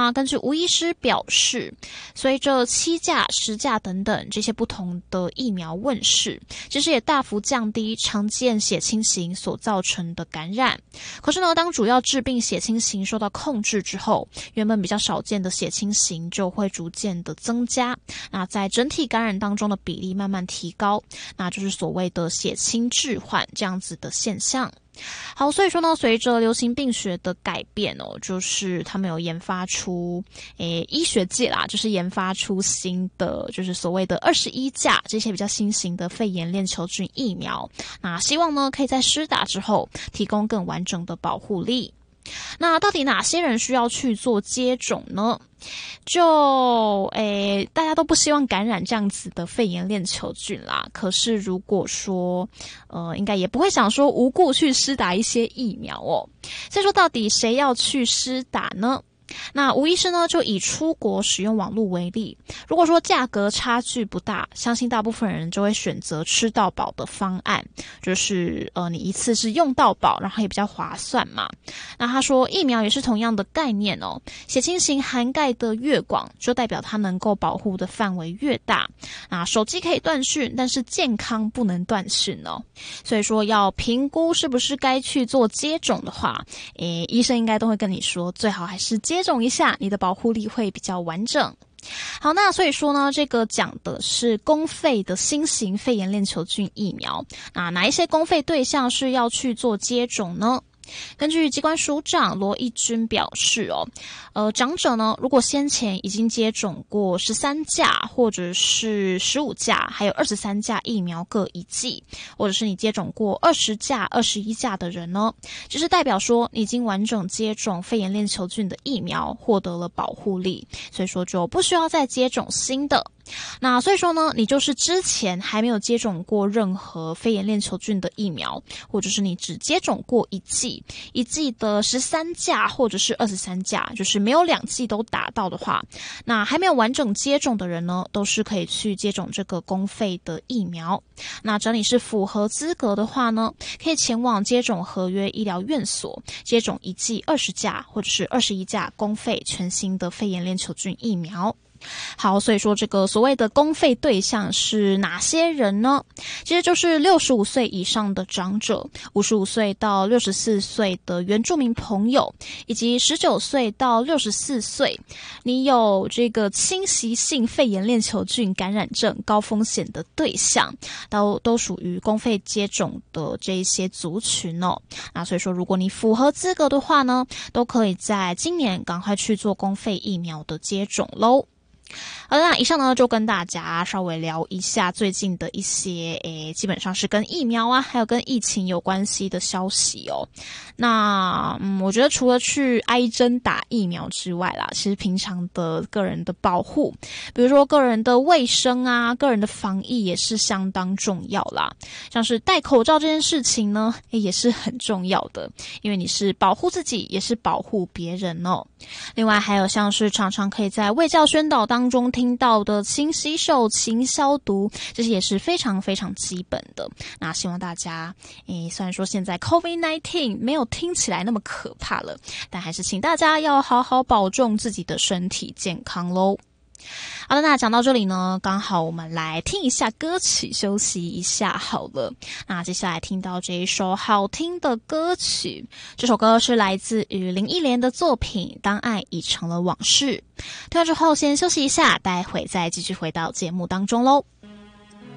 那根据吴医师表示，随着7价、10价等等这些不同的疫苗问世，其实也大幅降低常见血清型所造成的感染。可是呢，当主要致病血清型受到控制之后，原本比较少见的血清型就会逐渐的增加，那在整体感染当中的比例慢慢提高，那就是所谓的血清置换这样子的现象。好，所以说呢，随着流行病学的改变就是他们有研发出医学界啦，就是研发出新的就是所谓的21价这些比较新型的肺炎链球菌疫苗，那希望呢可以在施打之后提供更完整的保护力。那到底哪些人需要去做接种呢？大家都不希望感染这样子的肺炎链球菌啦。可是如果说应该也不会想说无故去施打一些疫苗哦。所以说到底谁要去施打呢？那吴医师呢就以出国使用网络为例，如果说价格差距不大，相信大部分人就会选择吃到饱的方案，就是你一次是用到饱，然后也比较划算嘛。那他说疫苗也是同样的概念哦，血清型涵盖的越广，就代表它能够保护的范围越大。那手机可以断讯，但是健康不能断讯哦。所以说要评估是不是该去做接种的话，医生应该都会跟你说，最好还是接种一下，你的保护力会比较完整。好，那所以说呢，这个讲的是公费的新型肺炎链球菌疫苗。那哪一些公费对象是要去做接种呢？根据机关署长罗一军表示长者呢，如果先前已经接种过13价或者是15价还有23价疫苗各1剂，或者是你接种过20价、21价的人呢，就是代表说你已经完整接种肺炎链球菌的疫苗，获得了保护力，所以说就不需要再接种新的。那所以说呢，你就是之前还没有接种过任何肺炎链球菌的疫苗，或者是你只接种过1剂的13价或者是23价，就是没有2剂都打到的话，那还没有完整接种的人呢，都是可以去接种这个公费的疫苗。那只要你是符合资格的话呢，可以前往接种合约医疗院所接种1剂20价或者是21价公费全新的肺炎链球菌疫苗。好，所以说这个所谓的公费对象是哪些人呢？其实就是65岁以上的长者，55岁到64岁的原住民朋友，以及19岁到64岁，你有这个侵袭性肺炎链球菌感染症高风险的对象，都属于公费接种的这一些族群哦。那所以说，如果你符合资格的话呢，都可以在今年赶快去做公费疫苗的接种咯。好的，那以上呢就跟大家稍微聊一下最近的一些基本上是跟疫苗啊还有跟疫情有关系的消息哦。那我觉得除了去挨针打疫苗之外啦，其实平常的个人的保护，比如说个人的卫生啊，个人的防疫也是相当重要啦。像是戴口罩这件事情呢也是很重要的，因为你是保护自己也是保护别人哦。另外还有像是常常可以在卫教宣导当中听到的勤洗手、勤消毒，这些也是非常非常基本的。那希望大家虽然说现在 COVID-19 没有听起来那么可怕了，但还是请大家要好好保重自己的身体健康咯。好的，那讲到这里呢，刚好我们来听一下歌曲休息一下好了。那接下来听到这一首好听的歌曲，这首歌是来自于林忆莲的作品《当爱已成了往事》。听完之后先休息一下，待会再继续回到节目当中咯。